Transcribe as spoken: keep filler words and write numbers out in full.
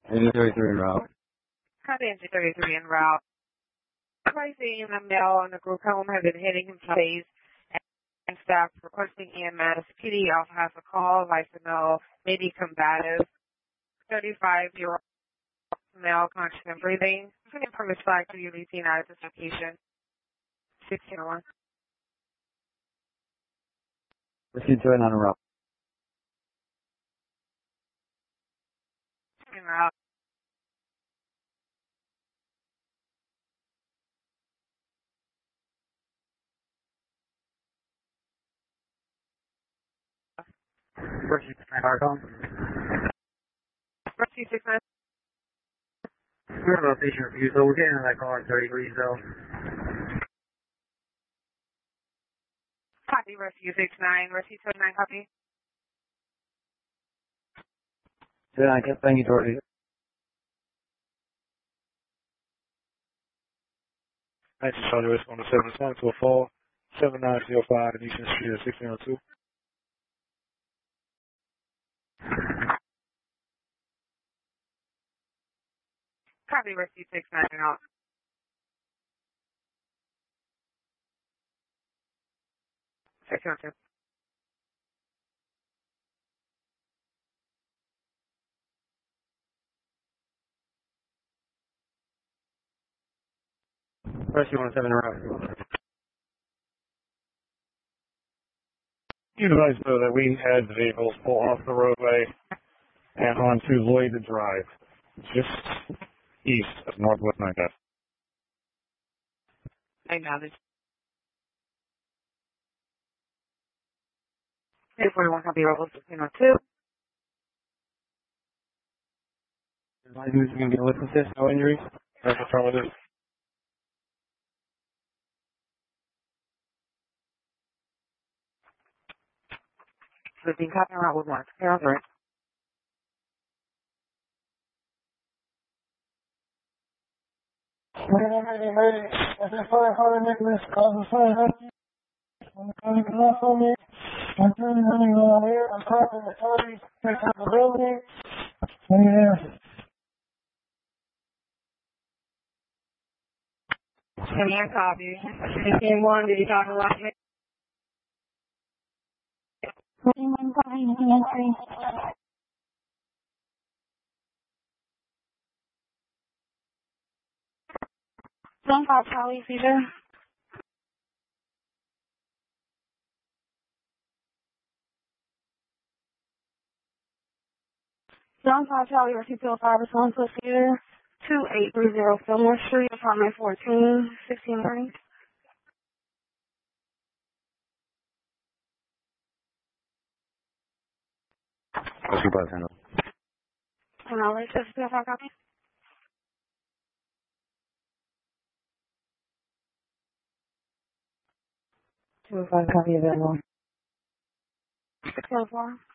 N G thirty-three en route. Copy N G thirty-three en route. Pricing and a male in the group home have been hitting him twice, and staff requesting E M S. P D also has a call, like to know, maybe combative. thirty-five-year-old male, conscious and breathing. Sending from his flag to U B C out of this location. sixteen oh one. Proceed to an route. En route. Proceed to an route. Rescue six nine. We're about patient review, so we're getting that call at thirty-three, so. Copy Rescue six nine. Rescue seven nine, copy. Yeah, I guess thank you, Dorothy. nineteen Charlie West on the seven one to a fall, seven nine zero five in Eastern Street at sixteen oh two. Copy Rescue six nine out. sixteen oh two. Rescue one seven en route. You advise though that we had the vehicles pull off the roadway and onto Lloyd Drive, just east of Northwest ninth Avenue. Acknowledge. eight forty-one, copy Rebel sixteen oh two. Advise who's going to be with this, no injuries? That's affirmative. Flipping copy route with one. Zero three. Can you copy? fifteen one, did you talk about me? Don't call Charlie, Caesar. Don't call Charlie, Rescue two oh five, response to Caesar. two eight three zero Fillmore Street, apartment fourteen, sixteen thirty. Rescue bus handle. And I'll let you two oh five copy. two oh five copy available. six oh four.